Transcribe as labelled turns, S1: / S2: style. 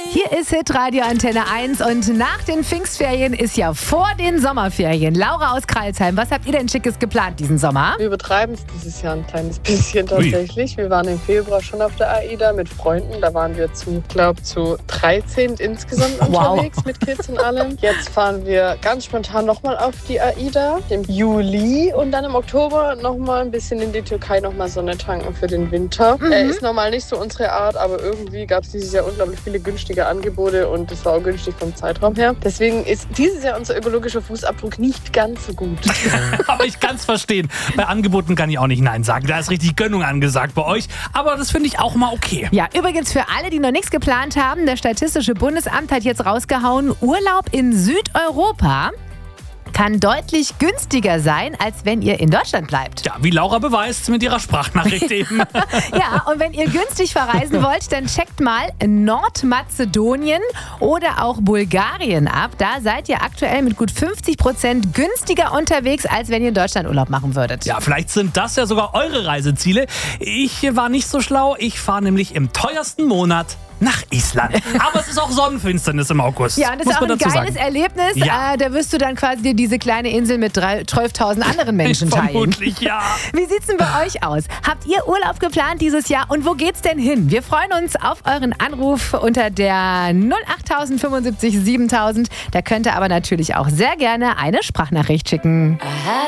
S1: Hier ist Hitradio Antenne 1 und nach den Pfingstferien ist ja vor den Sommerferien. Laura aus Crailsheim, was habt ihr denn Schickes geplant diesen Sommer?
S2: Wir übertreiben es dieses Jahr ein kleines bisschen tatsächlich. Wir waren im Februar schon auf der AIDA mit Freunden. Da waren wir zu 13 insgesamt unterwegs mit Kids und allem. Jetzt fahren wir ganz spontan nochmal auf die AIDA im Juli und dann im Oktober nochmal ein bisschen in die Türkei nochmal Sonne tanken für den Winter. Ist normal nicht so unsere Art, aber irgendwie gab es dieses Jahr unglaublich viele günstige Angebote und es war auch günstig vom Zeitraum her. Deswegen ist dieses Jahr unser ökologischer Fußabdruck nicht ganz so gut.
S3: Aber ich kann es verstehen. Bei Angeboten kann ich auch nicht Nein sagen. Da ist richtig Gönnung angesagt bei euch. Aber das finde ich auch mal okay.
S1: Ja, übrigens für alle, die noch nichts geplant haben, das Statistische Bundesamt hat jetzt rausgehauen, Urlaub in Südeuropa kann deutlich günstiger sein, als wenn ihr in Deutschland bleibt.
S3: Ja, wie Laura beweist mit ihrer Sprachnachricht eben.
S1: Ja, und wenn ihr günstig verreisen wollt, dann checkt mal Nordmazedonien oder auch Bulgarien ab. Da seid ihr aktuell mit gut 50% günstiger unterwegs, als wenn ihr in Deutschland Urlaub machen würdet.
S3: Ja, vielleicht sind das ja sogar eure Reiseziele. Ich war nicht so schlau. Ich fahre nämlich im teuersten Monat nach Island. Aber es ist auch Sonnenfinsternis im August.
S1: Ja, und das ist auch ein geiles Erlebnis.
S3: Ja.
S1: Da wirst du dann quasi dir diese kleine Insel mit 12.000 anderen Menschen teilen.
S3: Vermutlich, ja.
S1: Wie sieht's denn bei euch aus? Habt ihr Urlaub geplant dieses Jahr und wo geht's denn hin? Wir freuen uns auf euren Anruf unter der 08000 75 7000. Da könnt ihr aber natürlich auch sehr gerne eine Sprachnachricht schicken.